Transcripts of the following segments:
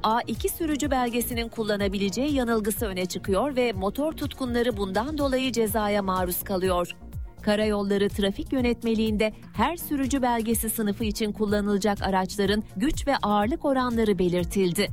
A2 sürücü belgesinin kullanabileceği yanılgısı öne çıkıyor ve motor tutkunları bundan dolayı cezaya maruz kalıyor. Karayolları Trafik Yönetmeliğinde her sürücü belgesi sınıfı için kullanılacak araçların güç ve ağırlık oranları belirtildi.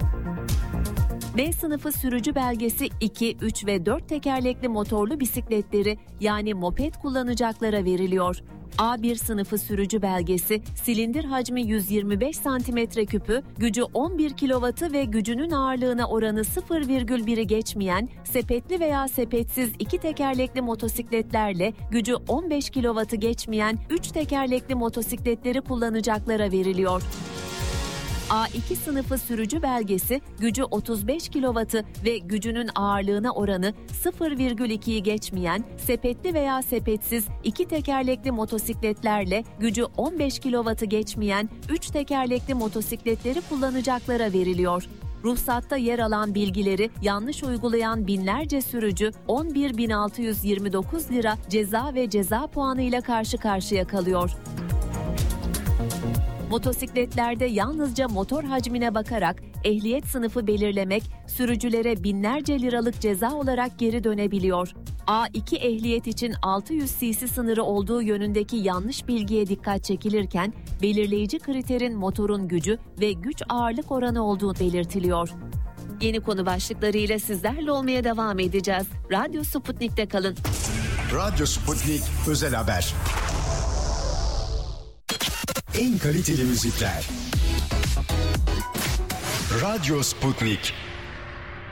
B sınıfı sürücü belgesi 2, 3 ve 4 tekerlekli motorlu bisikletleri yani moped kullanacaklara veriliyor. A1 sınıfı sürücü belgesi silindir hacmi 125 cm3'ü, gücü 11 kW ve gücünün ağırlığına oranı 0,1'i geçmeyen sepetli veya sepetsiz 2 tekerlekli motosikletlerle gücü 15 kW'ı geçmeyen 3 tekerlekli motosikletleri kullanacaklara veriliyor. A2 sınıfı sürücü belgesi gücü 35 kW'ı ve gücünün ağırlığına oranı 0,2'yi geçmeyen sepetli veya sepetsiz 2 tekerlekli motosikletlerle gücü 15 kW'ı geçmeyen 3 tekerlekli motosikletleri kullanacaklara veriliyor. Ruhsatta yer alan bilgileri yanlış uygulayan binlerce sürücü 11.629 lira ceza ve ceza puanıyla karşı karşıya kalıyor. Motosikletlerde yalnızca motor hacmine bakarak ehliyet sınıfı belirlemek sürücülere binlerce liralık ceza olarak geri dönebiliyor. A2 ehliyet için 600 cc sınırı olduğu yönündeki yanlış bilgiye dikkat çekilirken belirleyici kriterin motorun gücü ve güç ağırlık oranı olduğu belirtiliyor. Yeni konu başlıklarıyla sizlerle olmaya devam edeceğiz. Radyo Sputnik'te kalın. Radyo Sputnik Özel Haber. En kaliteli müzikler. Radyo Sputnik.